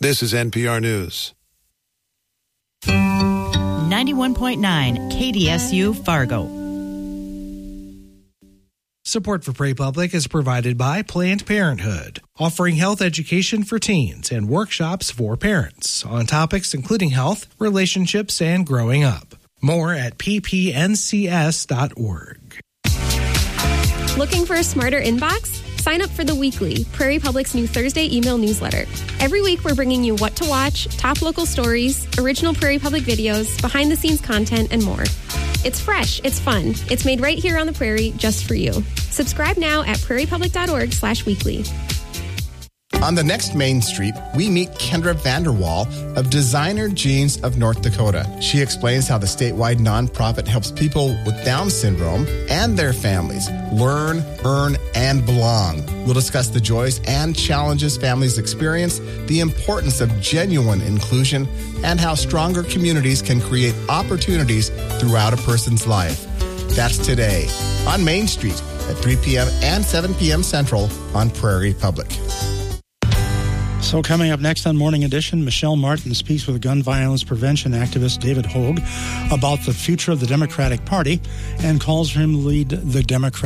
This is NPR News. 91.9 KDSU Fargo. Support for Prairie Public is provided by Planned Parenthood, offering health education for teens and workshops for parents on topics including health, relationships, and growing up. More at ppncs.org. Looking for a smarter inbox? Sign up for The Weekly, Prairie Public's new Thursday email newsletter. Every week, we're bringing you what to watch, top local stories, original Prairie Public videos, behind-the-scenes content, and more. It's fresh, it's fun, it's made right here on the Prairie just for you. Subscribe now at prairiepublic.org/weekly. On the next Main Street, we meet Kendra Vanderwall of Designer Jeans of North Dakota. She explains how the statewide nonprofit helps people with Down syndrome and their families learn, earn, and belong. We'll discuss the joys and challenges families experience, the importance of genuine inclusion, and how stronger communities can create opportunities throughout a person's life. That's today on Main Street at 3 p.m. and 7 p.m. Central on Prairie Public. So coming up next on Morning Edition, Michelle Martin speaks with gun violence prevention activist David Hogue about the future of the Democratic Party and calls for him to lead the Democratic